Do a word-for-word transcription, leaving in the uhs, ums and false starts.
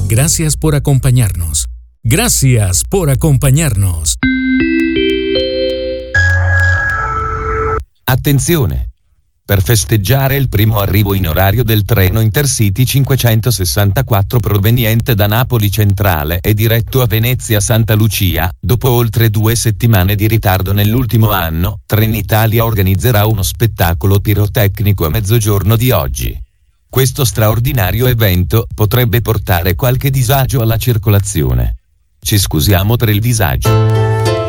Gracias por acompañarnos. Gracias por acompañarnos. Attenzione! Per festeggiare il primo arrivo in orario del treno Intercity cinquecentosessantaquattro proveniente da Napoli Centrale e diretto a Venezia Santa Lucia, dopo oltre due settimane di ritardo nell'ultimo anno, Trenitalia organizzerà uno spettacolo pirotecnico a mezzogiorno di oggi. Questo straordinario evento potrebbe portare qualche disagio alla circolazione. Ci scusiamo per il disagio.